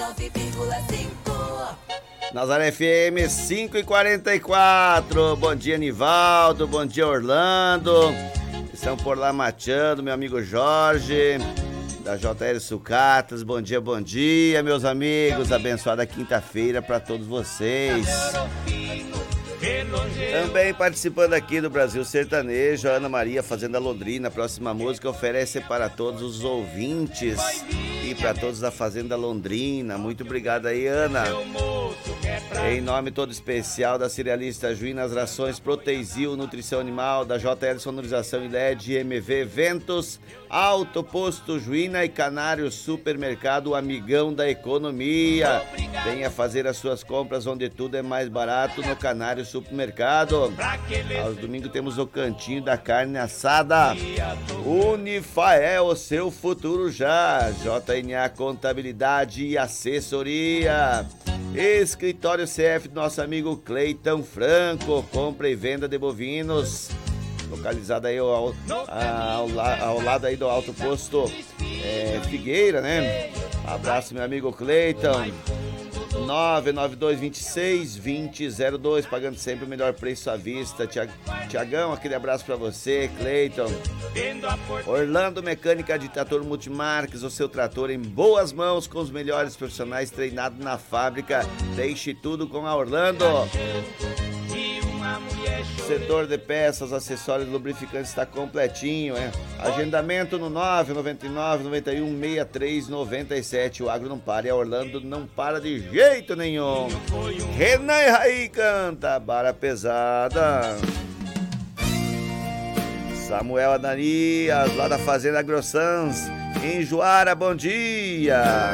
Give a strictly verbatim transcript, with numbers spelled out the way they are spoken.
nove vírgula cinco. Nazaré F M cinco e quarenta e quatro. Bom dia, Nivaldo. Bom dia, Orlando. Estão por lá mateando, meu amigo Jorge, da J L Sucatas. Bom dia, bom dia, meus amigos. Abençoada quinta-feira para todos vocês. Também participando aqui do Brasil Sertanejo, a Ana Maria Fazenda Londrina. A próxima música oferece para todos os ouvintes e para todos da Fazenda Londrina. Muito obrigado aí, Ana. Em nome todo especial da cerealista Juínas Rações, Proteizil, Nutrição Animal, da J L Sonorização e L E D, M V Eventos, Alto Posto Juína e Canário Supermercado, amigão da economia. Venha fazer as suas compras onde tudo é mais barato, no Canário Supermercado. Aos domingos temos o Cantinho da Carne Assada. Unifael, o seu futuro já. J N A Contabilidade e Assessoria. Escritório C F do nosso amigo Cleiton Franco, compra e venda de bovinos, localizado aí ao, ao, ao, ao lado aí do Alto Posto é, Figueira, né? Abraço, meu amigo Cleiton. nove nove dois, vinte e seis, vinte zero dois, pagando sempre o melhor preço à vista. Tiagão, aquele abraço pra você, Cleiton. Orlando Mecânica de Trator Multimarques, o seu trator em boas mãos com os melhores profissionais treinados na fábrica. Deixe tudo com a Orlando. Setor de peças, acessórios, lubrificantes está completinho, é? Agendamento no nove nove nove, nove um, seis três nove sete. O agro não para e a Orlando não para de jeito nenhum. Renan e Raí canta Bara Pesada. Samuel Ananias, lá da Fazenda Grossans, em Juara, bom dia.